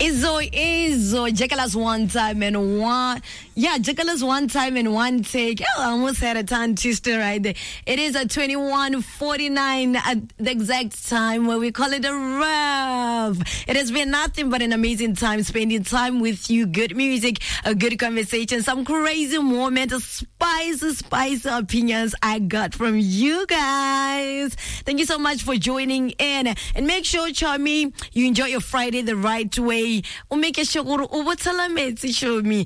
Izzo, Jackalas one time and one. Yeah, Jackalas one time and one take. Oh, I almost had a tongue twister right there. It is at 21:49 at the exact time where we call it a wrap. It has been nothing but an amazing time spending time with you. Good music, a good conversation, some crazy moments, spicy opinions I got from you guys. Thank you so much for joining in. And make sure, Charmy, you enjoy your Friday the right way. Make sure you show me.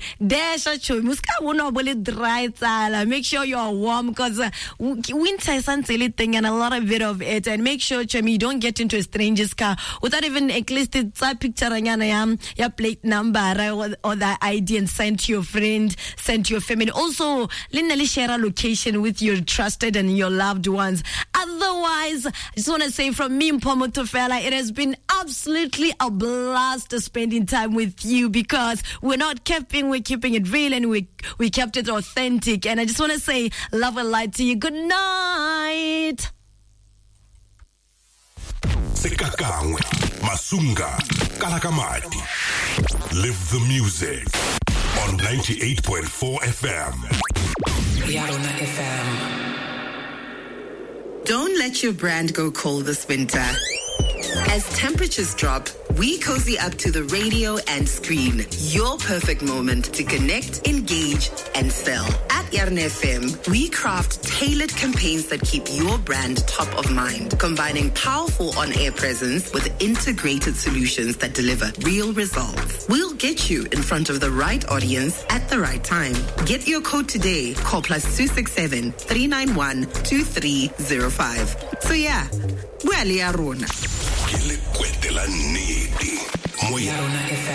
Make sure you are warm because winter is thing and a lot of bit of it. And make sure, Charmy, you don't get into a stranger's car without even at least a picture your plate number or the ID and send to your friend, send to your family. Also, share a location with your trusted and your loved ones. Otherwise, I just want to say from me, Mpomo Tofela, it has been absolutely a blast spending time with you because we're not capping, we're keeping it real and we kept it authentic. And I just want to say love and light to you. Good night. Sekakangwe, Masunga, Kalakamati. Live the music on 98.4 FM. Yarona FM. Don't let your brand go cold this winter. As temperatures drop, we cozy up to the radio and screen. Your perfect moment to connect, engage, and sell. At Yarona FM, we craft tailored campaigns that keep your brand top of mind, combining powerful on-air presence with integrated solutions that deliver real results. We'll get you in front of the right audience at the right time. Get your code today. Call +267 391 2305. So yeah, we're Yarona. Yarona FM.